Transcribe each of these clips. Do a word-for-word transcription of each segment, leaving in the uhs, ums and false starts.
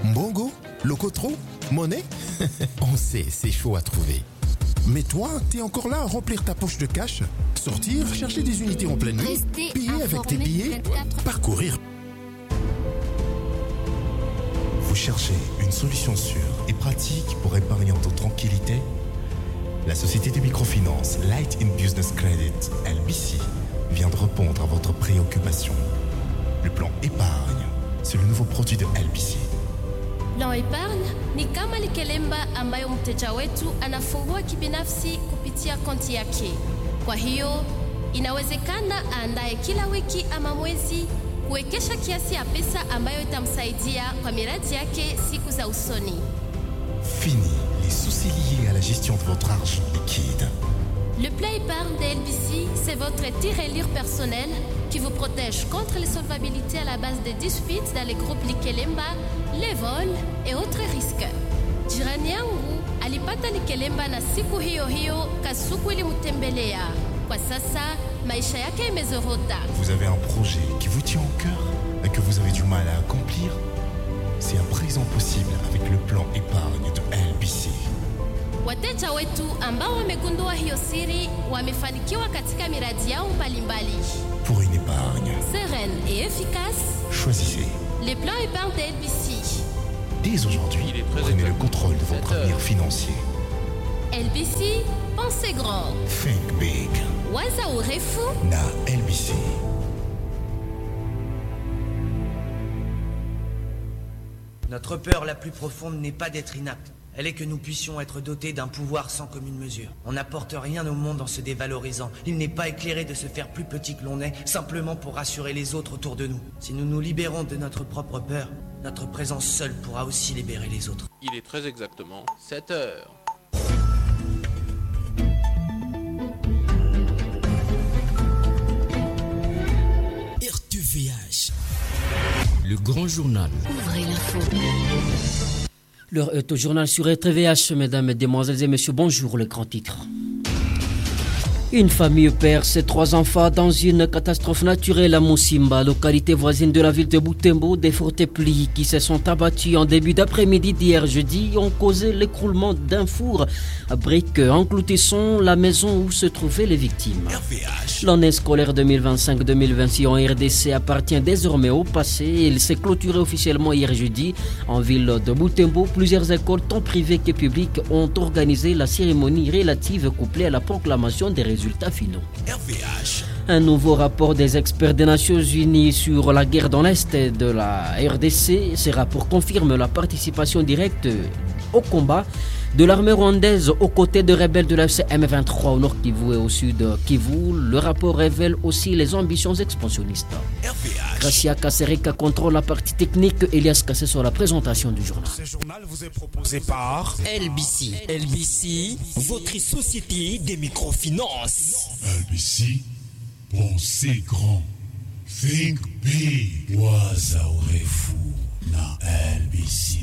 Mbongo? Locotro? Monnaie? On sait, c'est chaud à trouver. Mais toi, t'es encore là à remplir ta poche de cash? Sortir, chercher des unités en pleine nuit, payer avec tes billets, parcourir. Vous cherchez une solution sûre et pratique pour épargner en toute tranquillité? La société de microfinance Light in Business Credit, L B C, vient de répondre à votre préoccupation. Le plan épargne, c'est le nouveau produit de L B C. Plan épargne ni kama likelemba ambayo mteja wetu anafungua kibinafsi kupitia konti yake. Kwa hiyo inawezekana aandae kila wiki ama mwezi kuwekesha kiasi ya pesa ambayo itamsaidia kwa miradi yake siku za usoni. Fini les soucis liés à la gestion de votre argent liquide. Le plan épargne de L B C, c'est votre tirelire personnel qui vous protège contre les solvabilités à la base des disputes dans les groupes Likelemba, les vols et autres risques. Jirani yangu alipata Likelemba na siku hiyo hiyo kasuku ilimtembelea. Kwa sasa maisha yake imezorota. Vous avez un projet qui vous tient au cœur et que vous avez du mal à accomplir? C'est à présent possible avec le plan épargne de L B C. Wateja wetu ambao wamegundua hiyo siri wamefanikiwa katika miradi yao mbalimbali. Pour une épargne sereine et efficace, choisissez les plans épargne de L B C. Dès aujourd'hui, prenez le contrôle de votre avenir financier. L B C, pensez grand. Think big. Waza urefu na L B C. Notre peur la plus profonde n'est pas d'être inapte. Elle est que nous puissions être dotés d'un pouvoir sans commune mesure. On n'apporte rien au monde en se dévalorisant. Il n'est pas éclairé de se faire plus petit que l'on est, simplement pour rassurer les autres autour de nous. Si nous nous libérons de notre propre peur, notre présence seule pourra aussi libérer les autres. Il est très exactement sept heures. R T V H, le grand journal. Ouvrez l'info. Le euh, journal sur R T V H, mesdames, mesdemoiselles et messieurs, bonjour, le grand titre. Une famille perd ses trois enfants dans une catastrophe naturelle à Musimba, localité voisine de la ville de Butembo. Des fortes pluies qui se sont abattues en début d'après-midi d'hier jeudi ont causé l'écroulement d'un four à briques engloutissant la maison où se trouvaient les victimes. L'année scolaire deux mille vingt-cinq deux mille vingt-six en R D C appartient désormais au passé. Il s'est clôturé officiellement hier jeudi en ville de Butembo. Plusieurs écoles, tant privées que publiques, ont organisé la cérémonie relative couplée à la proclamation des résultats finaux. R V H. Un nouveau rapport des experts des Nations Unies sur la guerre dans l'Est de la R D C. Ce rapport confirme la participation directe au combat de l'armée rwandaise aux côtés de rebelles de la F C M vingt-trois au nord Kivu et au sud Kivu. Le rapport révèle aussi les ambitions expansionnistes. R V H. Gracia Kasereka contrôle la partie technique. Elias Kassé sur la présentation du journal. Ce journal vous est proposé par L B C. L B C, votre société des microfinances. L B C, pensez grand. Think big. Waza urefu na L B C.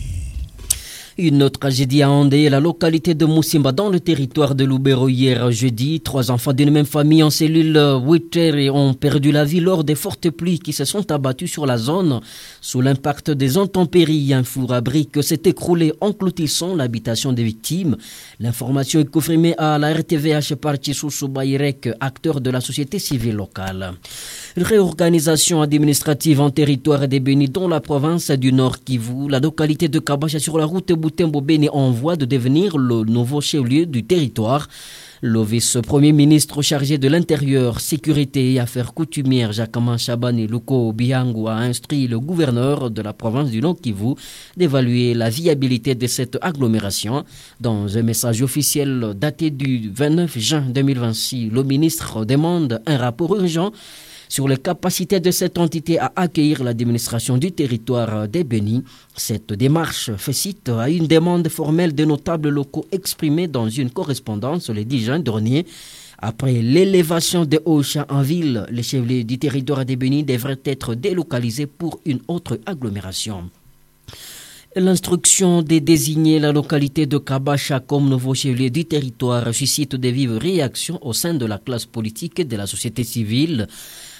Une tragédie a endeuillé la localité de Musimba dans le territoire de Lubero hier jeudi. Trois enfants d'une même famille en cellule huit ont perdu la vie lors des fortes pluies qui se sont abattues sur la zone. Sous l'impact des intempéries, un four à briques s'est écroulé engloutissant l'habitation des victimes. L'information est confirmée à la R T V H par Chisusu Bayrek, acteur de la société civile locale. Réorganisation administrative en territoire des Béni dans la province du Nord Kivu. La localité de Kabacha sur la route Butembo Béni en voie de devenir le nouveau chef-lieu du territoire. Le vice-premier ministre chargé de l'Intérieur, Sécurité et Affaires coutumières, Jacquemin Chabani Luko Biangu, a instruit le gouverneur de la province du Nord Kivu d'évaluer la viabilité de cette agglomération. Dans un message officiel daté du vingt-neuf juin deux mille vingt-six, le ministre demande un rapport urgent sur les capacités de cette entité à accueillir l'administration du territoire des Béni. Cette démarche fait suite à une demande formelle des notables locaux exprimée dans une correspondance le dix juin dernier. Après l'élévation de Ocha en ville, les chefs-lieux du territoire des Béni devraient être délocalisés pour une autre agglomération. L'instruction de désigner la localité de Kabacha comme nouveau chef-lieu du territoire suscite de vives réactions au sein de la classe politique et de la société civile.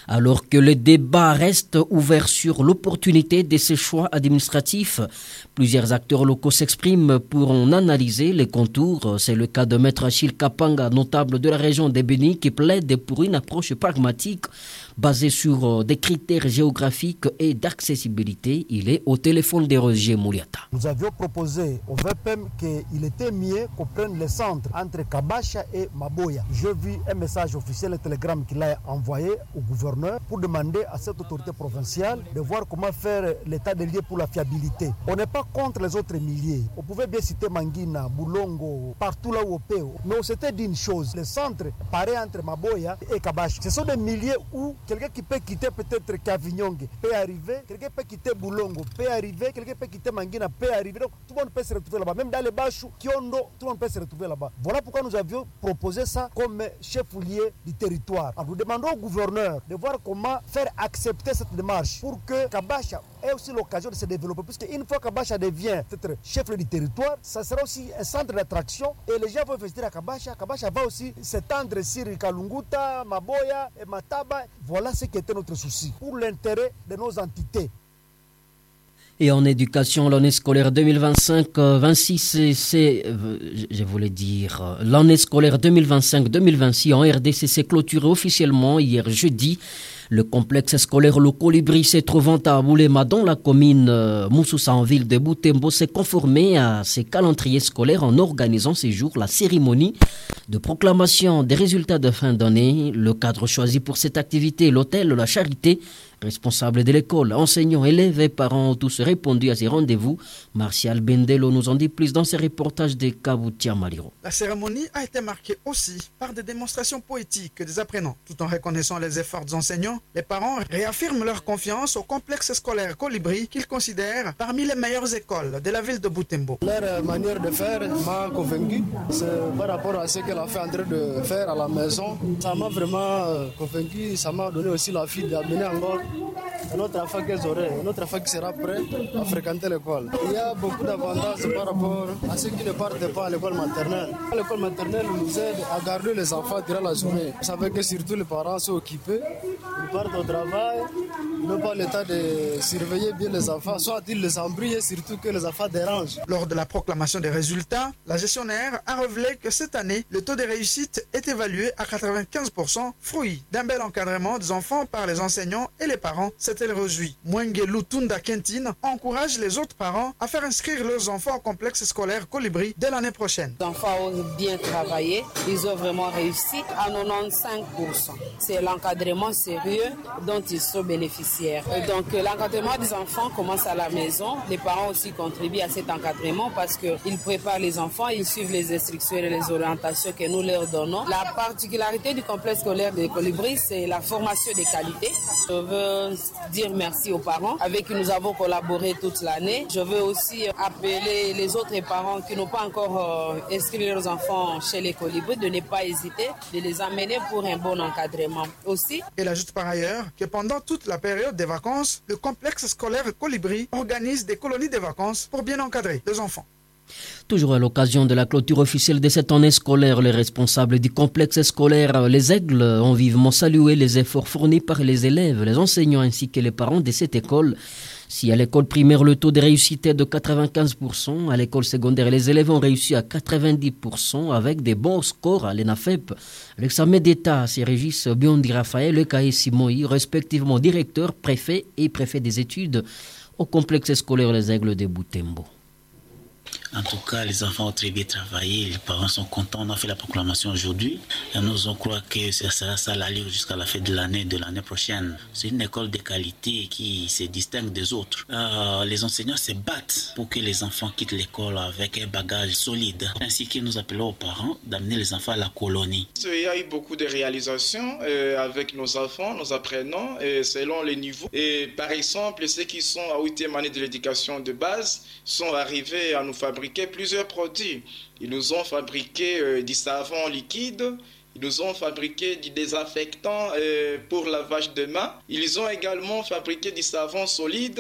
Alors que le débat reste ouvert sur l'opportunité de ces choix administratifs, plusieurs acteurs locaux s'expriment pour en analyser les contours. C'est le cas de Maître Achille Kapanga, notable de la région des Béni, qui plaide pour une approche pragmatique basée sur des critères géographiques et d'accessibilité. Il est au téléphone de Roger Mouliata. Nous avions proposé au V P M qu'il était mieux qu'on prenne le centre entre Kabasha et Maboya. J'ai vu un message officiel, un télégramme qu'il a envoyé au gouverneur pour demander à cette autorité provinciale de voir comment faire l'état des lieux pour la fiabilité. On n'est pas contre les autres milliers. On pouvait bien citer Mangina, Boulongo, partout là où on peut. Mais on s'était dit une chose, le centre pareil entre Maboya et Kabasha. Ce sont des milliers où quelqu'un qui peut quitter peut-être Kavinyonge peut arriver, quelqu'un peut quitter Boulongo peut arriver, quelqu'un peut quitter Mangina peut arriver. Donc tout le monde peut se retrouver là-bas. Même dans les Bachou, Kiondo, tout le monde peut se retrouver là-bas. Voilà pourquoi nous avions proposé ça comme chef-lieu du territoire. Alors nous demandons au gouverneur de voir comment faire accepter cette démarche pour que Kabasha ait aussi l'occasion de se développer. Puisque une fois que Kabasha devient peut-être chef-lieu du territoire, ça sera aussi un centre d'attraction et les gens vont investir à Kabasha. Kabasha va aussi s'étendre sur Kalunguta, Maboya et Mataba. Voilà ce qui était notre souci pour l'intérêt de nos entités. Et en éducation, l'année scolaire deux mille vingt-cinq vingt-six, c'est, je voulais dire, l'année scolaire deux mille vingt-cinq deux mille vingt-six en R D C s'est clôturée officiellement hier jeudi. Le complexe scolaire Le Colibri se trouvant à Boulema dans la commune Moussoussa en ville de Boutembo s'est conformé à ses calendriers scolaires en organisant ces jours la cérémonie de proclamation des résultats de fin d'année. Le cadre choisi pour cette activité, l'hôtel La Charité, responsables de l'école, enseignants, élèves et parents ont tous répondu à ces rendez-vous. Martial Bendelo nous en dit plus dans ses reportages de Kaboutia Maliro. La cérémonie a été marquée aussi par des démonstrations poétiques des apprenants. Tout en reconnaissant les efforts des enseignants, les parents réaffirment leur confiance au complexe scolaire Colibri qu'ils considèrent parmi les meilleures écoles de la ville de Boutembo. Leur manière de faire m'a convaincu. C'est par rapport à ce qu'elle a fait en train de faire à la maison. Ça m'a vraiment convaincu. Ça m'a donné aussi la fille d'amener encore un autre enfant qu'elles auraient, un autre enfant qui sera prêt à fréquenter l'école. Il y a beaucoup d'avantages par rapport à ceux qui ne partent pas à l'école maternelle. L'école maternelle nous aide à garder les enfants durant la journée. Vous savez que surtout les parents sont occupés, ils partent au travail, ils n'ont pas le temps de surveiller bien les enfants, soit ils les embrouillent et surtout que les enfants dérangent. Lors de la proclamation des résultats, la gestionnaire a révélé que cette année, le taux de réussite est évalué à quatre-vingt-quinze pour cent, fruit d'un bel encadrement des enfants par les enseignants et les parents. C'était le réjoui. Mwenge Lutunda Kentine encourage les autres parents à faire inscrire leurs enfants au complexe scolaire Colibri dès l'année prochaine. Les enfants ont bien travaillé, ils ont vraiment réussi à quatre-vingt-quinze pour cent. C'est l'encadrement sérieux dont ils sont bénéficiaires. Et donc l'encadrement des enfants commence à la maison. Les parents aussi contribuent à cet encadrement parce qu'ils préparent les enfants, ils suivent les instructions et les orientations que nous leur donnons. La particularité du complexe scolaire de Colibri, c'est la formation de qualité. Je veux dire merci aux parents avec qui nous avons collaboré toute l'année. Je veux aussi appeler les autres parents qui n'ont pas encore euh, inscrit leurs enfants chez les Colibri de ne pas hésiter, de les amener pour un bon encadrement aussi. Elle ajoute par ailleurs que pendant toute la période des vacances, le complexe scolaire Colibri organise des colonies de vacances pour bien encadrer les enfants. Toujours à l'occasion de la clôture officielle de cette année scolaire, les responsables du complexe scolaire Les Aigles ont vivement salué les efforts fournis par les élèves, les enseignants ainsi que les parents de cette école. Si à l'école primaire le taux de réussite est de quatre-vingt-quinze pour cent, à l'école secondaire les élèves ont réussi à quatre-vingt-dix pour cent avec des bons scores à l'ENAFEP. L'examen d'État, c'est Régis Biondi Raphaël et Kaé Simoï, respectivement directeur, préfet et préfet des études au complexe scolaire Les Aigles de Boutembo. En tout cas, les enfants ont très bien travaillé, les parents sont contents. On a fait la proclamation aujourd'hui et nous on croit que ça sera ça l'allure jusqu'à la fin de l'année de l'année prochaine. C'est une école de qualité qui se distingue des autres. Euh, les enseignants se battent pour que les enfants quittent l'école avec un bagage solide. Ainsi que nous appelons aux parents d'amener les enfants à la colonie. Il y a eu beaucoup de réalisations euh, avec nos enfants, nos apprenants, euh, selon les niveaux. Et par exemple, ceux qui sont à huitième année de l'éducation de base sont arrivés à nous fabriquer plusieurs produits. Ils nous ont fabriqué euh, du savon liquide, ils nous ont fabriqué du désinfectant euh, pour lavage de mains. Ils ont également fabriqué du savon solide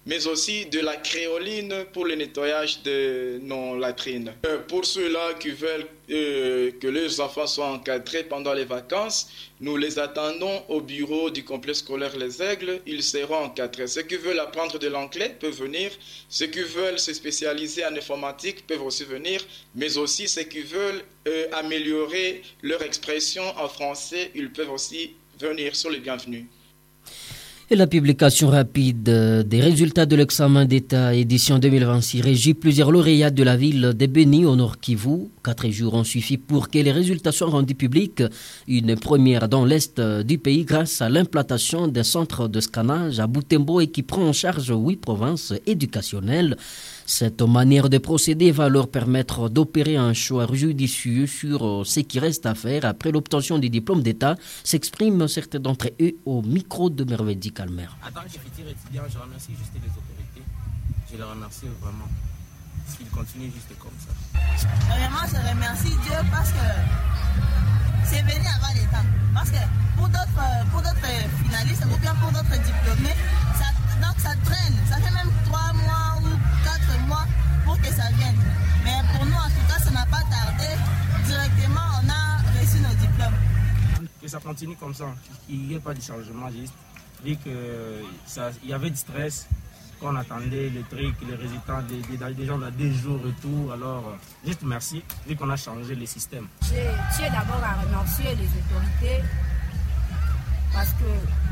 mais aussi de la créoline pour le nettoyage de nos latrines. Euh, pour ceux-là qui veulent euh, que les enfants soient encadrés pendant les vacances, nous les attendons au bureau du complexe scolaire Les Aigles, ils seront encadrés. Ceux qui veulent apprendre de l'anglais peuvent venir, ceux qui veulent se spécialiser en informatique peuvent aussi venir, mais aussi ceux qui veulent euh, améliorer leur expression en français, ils peuvent aussi venir, sur les bienvenus. Et la publication rapide des résultats de l'examen d'État édition deux mille vingt-six régit plusieurs lauréats de la ville de Beni au Nord Kivu. Quatre jours ont suffi pour que les résultats soient rendus publics. Une première dans l'est du pays grâce à l'implantation d'un centre de scannage à Butembo et qui prend en charge huit provinces éducationnelles. Cette manière de procéder va leur permettre d'opérer un choix judicieux sur ce qui reste à faire après l'obtention du diplôme d'État, s'expriment certains d'entre eux au micro de Merveille Calmer. En tant que futur étudiant, je remercie juste les autorités. Je les remercie vraiment. Qu'ils continuent juste comme ça. Vraiment, je remercie Dieu parce que c'est venu avant les temps. Parce que pour d'autres, pour d'autres finalistes ou bien pour d'autres diplômés, ça, donc ça traîne. Ça fait même trois mois ou quatre mois pour que ça vienne. Mais pour nous, en tout cas, ça n'a pas tardé. Directement, on a reçu nos diplômes. Que ça continue comme ça, qu'il n'y ait pas de changement juste. Vu qu'il y avait du stress, qu'on attendait les trucs, les résultats des, des, des gens dans deux jours et tout. Alors, juste merci, vu qu'on a changé le système. Je tiens d'abord à remercier les autorités parce que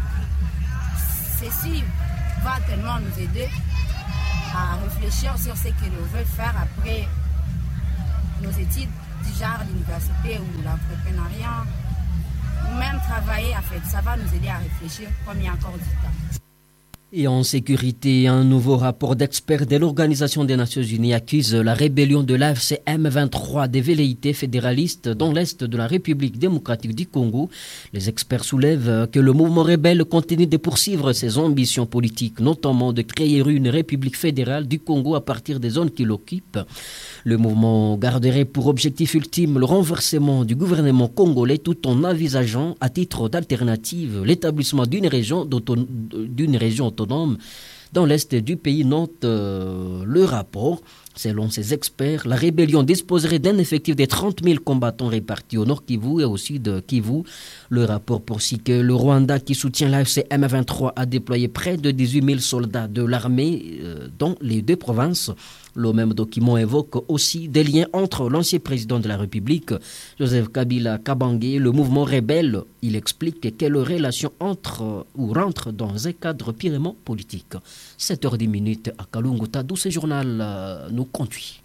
ceci va tellement nous aider à réfléchir sur ce que nous veulent faire après nos études, du genre l'université ou l'entrepreneuriat, ou même travailler. En fait, ça va nous aider à réfléchir comme il y a encore du temps. Et en sécurité, un nouveau rapport d'experts de l'Organisation des Nations Unies accuse la rébellion de l'A F C M vingt-trois des velléités fédéralistes dans l'est de la République démocratique du Congo. Les experts soulèvent que le mouvement rebelle continue de poursuivre ses ambitions politiques, notamment de créer une république fédérale du Congo à partir des zones qu'il occupe. Le mouvement garderait pour objectif ultime le renversement du gouvernement congolais tout en envisageant, à titre d'alternative, l'établissement d'une région, d'une région autonome dans l'est du pays, note euh, le rapport. Selon ces experts, la rébellion disposerait d'un effectif de trente mille combattants répartis au nord Kivu et au sud Kivu. Le rapport poursuit que le Rwanda, qui soutient l'A F C M vingt-trois, a déployé près de dix-huit mille soldats de l'armée euh, dans les deux provinces. Le même document évoque aussi des liens entre l'ancien président de la République, Joseph Kabila Kabange, et le mouvement rebelle. Il explique quelle relation entre ou rentre dans un cadre purement politique. sept heures dix minutes à Kalunguta, d'où ce journal euh, nous conduit.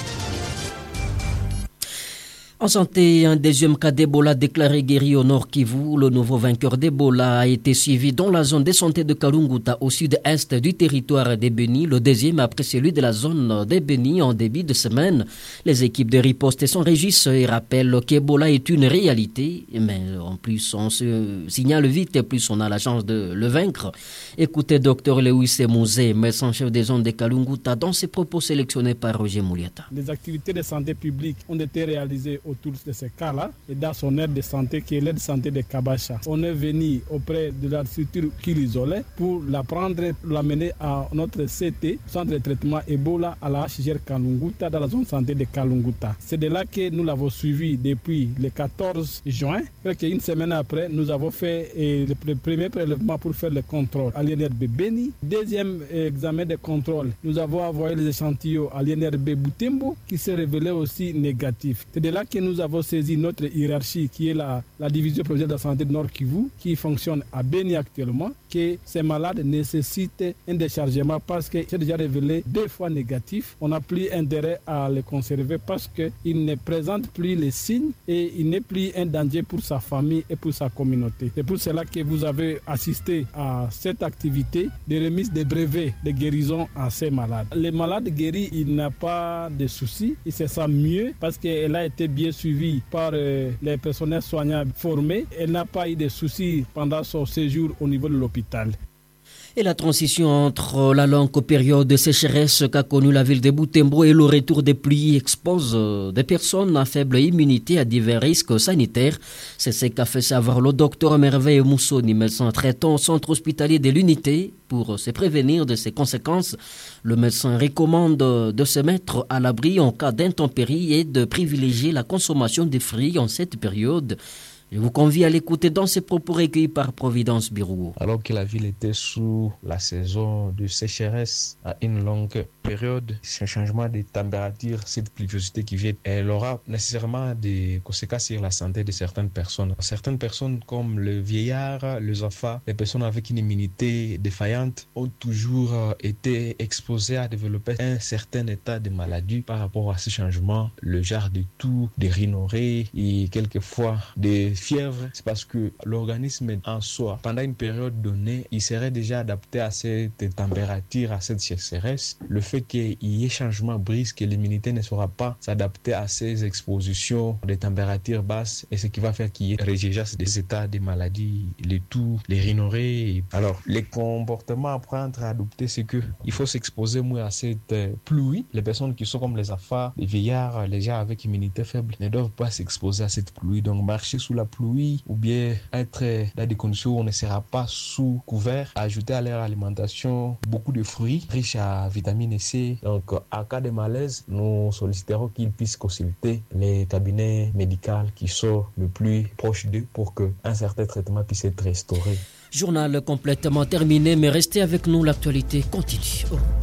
En santé, un deuxième cas d'Ebola déclaré guéri au Nord Kivu. Le nouveau vainqueur d'Ebola a été suivi dans la zone de santé de Kalunguta au sud-est du territoire de Beni. Le deuxième après celui de la zone de Beni en début de semaine. Les équipes de riposte s'en réjouissent et rappellent qu'Ebola est une réalité. Mais en plus, on se signale vite et plus on a la chance de le vaincre. Écoutez Dr Lewis Mouzé, médecin en chef des zones de Kalunguta, dans ses propos sélectionnés par Roger Mouliata. Les activités de santé publique ont été réalisées autour de ces cas-là et dans son aire de santé qui est l'aire de santé de Kabacha. On est venu auprès de la structure qui l'isolait pour la prendre et l'amener à notre C T, centre de traitement Ebola à la H G R Kalunguta dans la zone santé de Kalunguta. C'est de là que nous l'avons suivi depuis le quatorze juin. Une semaine après, nous avons fait eh, le premier prélèvement pour faire le contrôle à l'I N R B Beni. Deuxième eh, examen de contrôle, nous avons envoyé les échantillons à l'I N R B Butembo qui s'est révélé aussi négatif. C'est de là que nous avons saisi notre hiérarchie qui est la, la division provinciale de la santé de Nord Kivu qui fonctionne à Beni actuellement, que ces malades nécessitent un déchargement parce que c'est déjà révélé deux fois négatif. On n'a plus intérêt à les conserver parce qu'il ne présente plus les signes et il n'est plus un danger pour sa famille et pour sa communauté. C'est pour cela que vous avez assisté à cette activité de remise des brevets de guérison à ces malades. Les malades guéris, il n'a pas de soucis, il se sent mieux parce qu'elle a été bien suivie par euh, les personnels soignants formés. Elle n'a pas eu de soucis pendant son séjour au niveau de l'hôpital. Et la transition entre la longue période de sécheresse qu'a connue la ville de Butembo et le retour des pluies expose des personnes à faible immunité à divers risques sanitaires. C'est ce qu'a fait savoir le docteur Merveille Moussoni, médecin traitant au centre hospitalier de l'unité. Pour se prévenir de ces conséquences, le médecin recommande de se mettre à l'abri en cas d'intempéries et de privilégier la consommation de fruits en cette période. Je vous convie à l'écouter dans ses propos recueillis par Providence Birou. Alors que la ville était sous la saison de sécheresse à une longue période, ce changement de température, cette pluviosité qui vient, elle aura nécessairement des conséquences sur la santé de certaines personnes. Certaines personnes comme le vieillard, les enfants, les personnes avec une immunité défaillante ont toujours été exposées à développer un certain état de maladie par rapport à ce changement, le genre de toux, des rhinorrhées et quelquefois des fièvre, c'est parce que l'organisme en soi, pendant une période donnée, il serait déjà adapté à cette température, à cette sécheresse. Le fait qu'il y ait changement brusque, que l'immunité ne saura pas s'adapter à ces expositions de températures basses, et ce qui va faire qu'il y ait résurgence des états de maladies, les toux, les rhinorrhées. Alors, les comportements à prendre, à adopter, c'est que il faut s'exposer moins à cette pluie. Les personnes qui sont comme les enfants, les vieillards, les gens avec immunité faible ne doivent pas s'exposer à cette pluie. Donc, marcher sous la pluie ou bien être dans des conditions où on ne sera pas sous couvert, ajouter à leur alimentation beaucoup de fruits riches à vitamine C. Donc en cas de malaise, nous solliciterons qu'ils puissent consulter les cabinets médicaux qui sont le plus proches d'eux pour qu'un certain traitement puisse être restauré. Journal complètement terminé, mais restez avec nous, l'actualité continue. Oh.